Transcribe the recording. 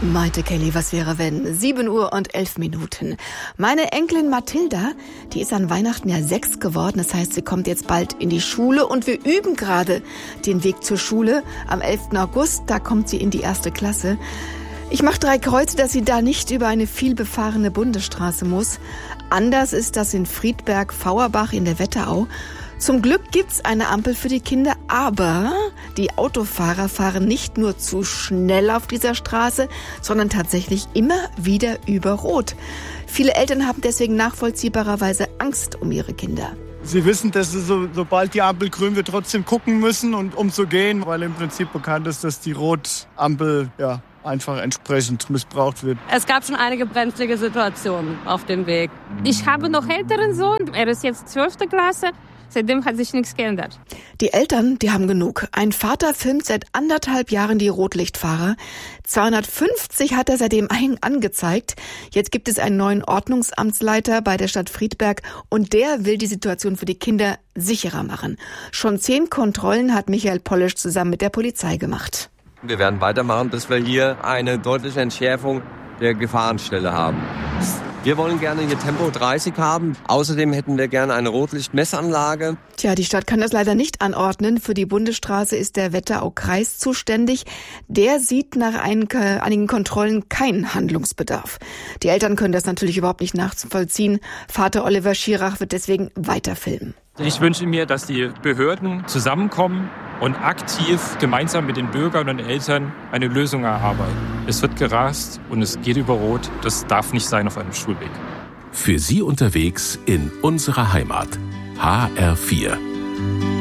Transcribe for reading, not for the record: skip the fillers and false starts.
Maite Kelly, was wäre wenn? 7:11 Uhr. Meine Enkelin Mathilda, die ist an Weihnachten ja 6 geworden. Das heißt, sie kommt jetzt bald in die Schule und wir üben gerade den Weg zur Schule. Am 11. August, da kommt sie in die 1. Klasse. Ich mache 3 Kreuze, dass sie da nicht über eine vielbefahrene Bundesstraße muss. Anders ist das in Friedberg-Fauerbach in der Wetterau. Zum Glück gibt's eine Ampel für die Kinder, aber die Autofahrer fahren nicht nur zu schnell auf dieser Straße, sondern tatsächlich immer wieder über Rot. Viele Eltern haben deswegen nachvollziehbarerweise Angst um ihre Kinder. Sie wissen, dass sie sobald die Ampel grün wird, trotzdem gucken müssen und umzugehen, weil im Prinzip bekannt ist, dass die Rotampel einfach entsprechend missbraucht wird. Es gab schon einige brenzlige Situationen auf dem Weg. Ich habe noch älteren Sohn, er ist jetzt 12. Klasse. Seitdem hat sich nichts geändert. Die Eltern, die haben genug. Ein Vater filmt seit 1,5 Jahren die Rotlichtfahrer. 250 hat er seitdem angezeigt. Jetzt gibt es einen neuen Ordnungsamtsleiter bei der Stadt Friedberg und der will die Situation für die Kinder sicherer machen. Schon 10 Kontrollen hat Michael Polisch zusammen mit der Polizei gemacht. Wir werden weitermachen, bis wir hier eine deutliche Entschärfung der Gefahrenstelle haben. Wir wollen gerne hier Tempo 30 haben. Außerdem hätten wir gerne eine Rotlichtmessanlage. Tja, die Stadt kann das leider nicht anordnen. Für die Bundesstraße ist der Wetterau-Kreis zuständig. Der sieht nach einigen Kontrollen keinen Handlungsbedarf. Die Eltern können das natürlich überhaupt nicht nachvollziehen. Vater Oliver Schirach wird deswegen weiter filmen. Ich wünsche mir, dass die Behörden zusammenkommen und aktiv gemeinsam mit den Bürgern und Eltern eine Lösung erarbeiten. Es wird gerast und es geht über Rot. Das darf nicht sein auf einem Schulweg. Für Sie unterwegs in unserer Heimat. HR4.